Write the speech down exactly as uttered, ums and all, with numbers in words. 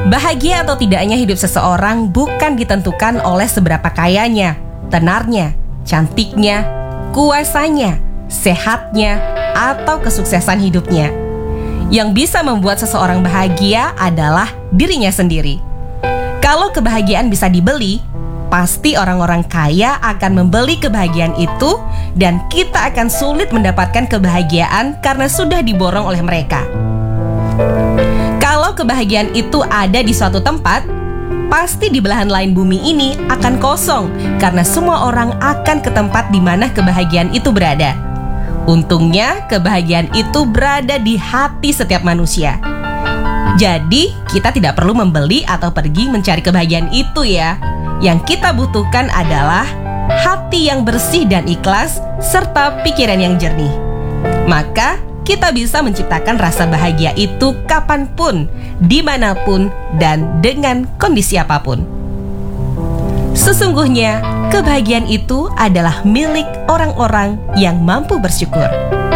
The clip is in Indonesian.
Bahagia atau tidaknya hidup seseorang bukan ditentukan oleh seberapa kayanya, tenarnya, cantiknya, kuasanya, sehatnya, atau kesuksesan hidupnya. Yang bisa membuat seseorang bahagia adalah dirinya sendiri. Kalau kebahagiaan bisa dibeli, pasti orang-orang kaya akan membeli kebahagiaan itu, dan kita akan sulit mendapatkan kebahagiaan karena sudah diborong oleh mereka. Kalau kebahagiaan itu ada di suatu tempat, pasti di belahan lain bumi ini akan kosong karena semua orang akan ke tempat di mana kebahagiaan itu berada. Untungnya, kebahagiaan itu berada di hati setiap manusia. Jadi, kita tidak perlu membeli atau pergi mencari kebahagiaan itu ya. Yang kita butuhkan adalah hati yang bersih dan ikhlas, serta pikiran yang jernih. Maka, kita bisa menciptakan rasa bahagia itu kapanpun, dimanapun, dan dengan kondisi apapun. Sesungguhnya, kebahagiaan itu adalah milik orang-orang yang mampu bersyukur.